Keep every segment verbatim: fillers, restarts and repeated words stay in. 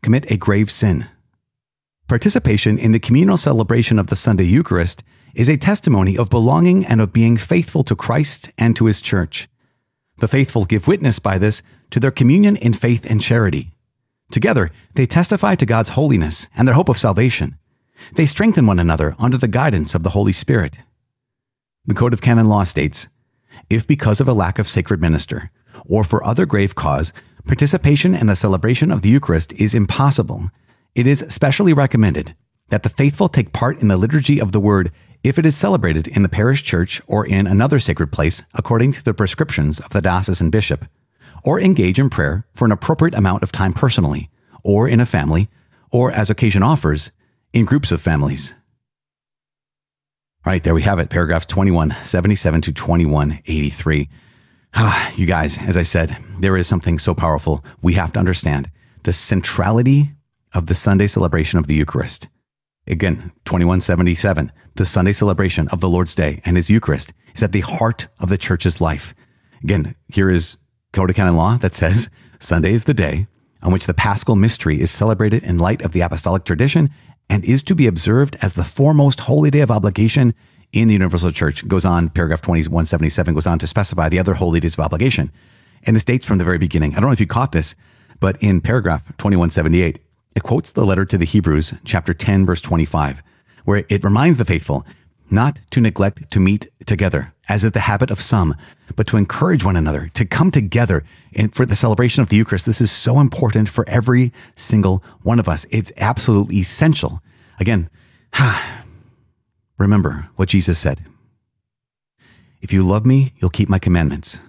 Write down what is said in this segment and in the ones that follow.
commit a grave sin. Participation in the communal celebration of the Sunday Eucharist is a testimony of belonging and of being faithful to Christ and to his church. The faithful give witness by this to their communion in faith and charity. Together, they testify to God's holiness and their hope of salvation. They strengthen one another under the guidance of the Holy Spirit. The Code of Canon Law states, if because of a lack of sacred minister, or for other grave cause, participation in the celebration of the Eucharist is impossible, it is specially recommended that the faithful take part in the liturgy of the Word if it is celebrated in the parish church or in another sacred place according to the prescriptions of the diocesan bishop, or engage in prayer for an appropriate amount of time personally, or in a family, or as occasion offers, in groups of families. All right, there we have it, paragraphs twenty-one seventy-seven to twenty-one eighty-three. Ah, you guys, as I said, there is something so powerful. We have to understand the centrality of the Sunday celebration of the Eucharist. Again, twenty-one seventy-seven, the Sunday celebration of the Lord's Day and his Eucharist is at the heart of the church's life. Again, here is Code of Canon Law that says Sunday is the day on which the Paschal mystery is celebrated in light of the apostolic tradition and is to be observed as the foremost holy day of obligation in the universal church. It goes on, paragraph twenty-one seventy-seven goes on to specify the other holy days of obligation. And this dates from the very beginning. I don't know if you caught this, but in paragraph twenty-one seventy-eight, it quotes the letter to the Hebrews, chapter ten, verse twenty-five, where it reminds the faithful not to neglect to meet together, as is the habit of some, but to encourage one another to come together in, for the celebration of the Eucharist. This is so important for every single one of us. It's absolutely essential. Again, remember what Jesus said. If you love me, you'll keep my commandments.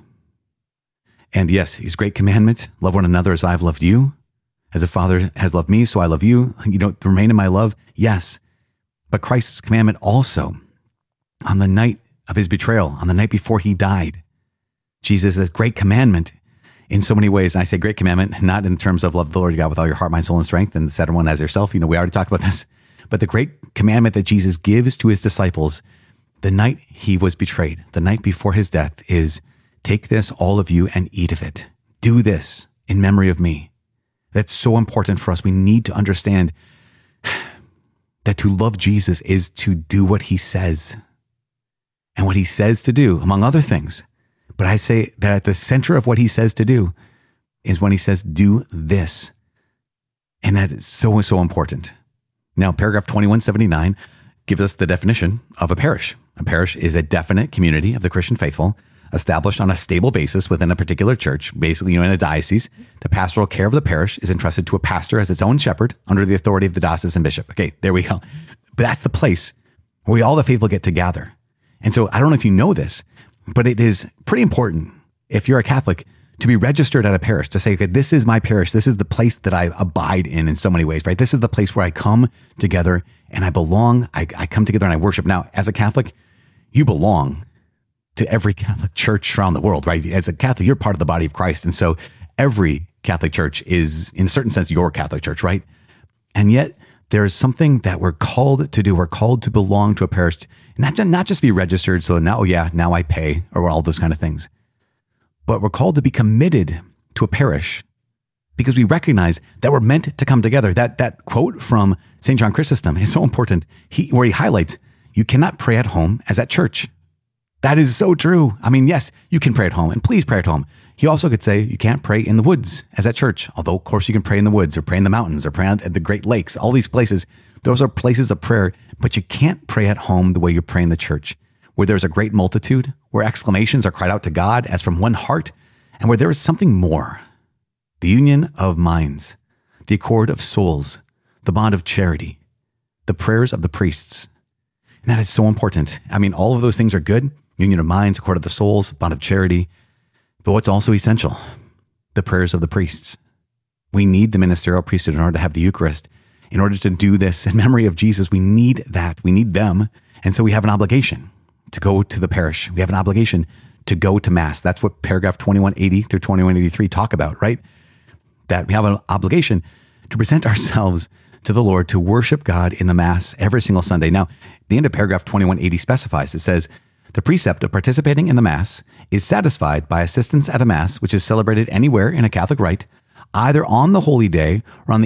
And yes, his great commandments, love one another as I've loved you. As a father has loved me, so I love you. You don't remain in my love. Yes. But Christ's commandment also, on the night of his betrayal, on the night before he died, Jesus' great commandment in so many ways. And I say great commandment, not in terms of love the Lord your God with all your heart, mind, soul, and strength, and the second one as yourself. You know, we already talked about this. But the great commandment that Jesus gives to his disciples the night he was betrayed, the night before his death, is take this, all of you, and eat of it. Do this in memory of me. That's so important for us. We need to understand that to love Jesus is to do what he says. And what he says to do, among other things. But I say that at the center of what he says to do is when he says, do this. And that is so, so important. Now, paragraph twenty-one seventy-nine gives us the definition of a parish. A parish is a definite community of the Christian faithful established on a stable basis within a particular church, basically, you know, in a diocese. The pastoral care of the parish is entrusted to a pastor as its own shepherd under the authority of the diocesan bishop. Okay, there we go. But that's the place where we, all the faithful get to gather. And so I don't know if you know this, but it is pretty important if you're a Catholic to be registered at a parish, to say, okay, this is my parish. This is the place that I abide in in so many ways, right? This is the place where I come together and I belong. I, I come together and I worship. Now, as a Catholic, you belong to every Catholic church around the world, right? As a Catholic, you're part of the body of Christ. And so every Catholic church is, in a certain sense, your Catholic church, right? And yet there is something that we're called to do. We're called to belong to a parish, not, to, not just be registered. So now, oh yeah, now I pay, or all those kind of things. But we're called to be committed to a parish because we recognize that we're meant to come together. That, that quote from Saint John Chrysostom is so important, he, where he highlights, you cannot pray at home as at church. That is so true. I mean, yes, you can pray at home, and please pray at home. He also could say you can't pray in the woods as at church, although of course you can pray in the woods or pray in the mountains or pray at the Great Lakes, all these places. Those are places of prayer, but you can't pray at home the way you pray in the church, where there's a great multitude, where exclamations are cried out to God as from one heart, and where there is something more. The union of minds, the accord of souls, the bond of charity, the prayers of the priests. And that is so important. I mean, all of those things are good. Union of minds, accord of the souls, bond of charity. But what's also essential? The prayers of the priests. We need the ministerial priesthood in order to have the Eucharist. In order to do this in memory of Jesus, we need that. We need them. And so we have an obligation to go to the parish. We have an obligation to go to Mass. That's what paragraph twenty-one eighty through twenty-one eighty-three talk about, right? That we have an obligation to present ourselves to the Lord, to worship God in the Mass every single Sunday. Now, the end of paragraph twenty-one eighty specifies, it says, the precept of participating in the Mass is satisfied by assistance at a Mass, which is celebrated anywhere in a Catholic rite, either on the holy day or on the